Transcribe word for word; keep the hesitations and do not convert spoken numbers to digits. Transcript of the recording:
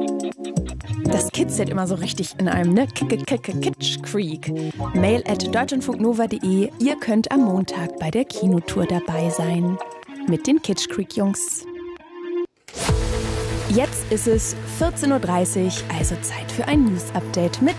Das kitzelt immer so richtig in einem, ne? Kitsch Creek. Mail at deutschlandfunknova punkt de. Ihr könnt am Montag bei der Kinotour dabei sein. Mit den Kitsch Creek Jungs. Jetzt ist es vierzehn Uhr dreißig, also Zeit für ein News-Update mit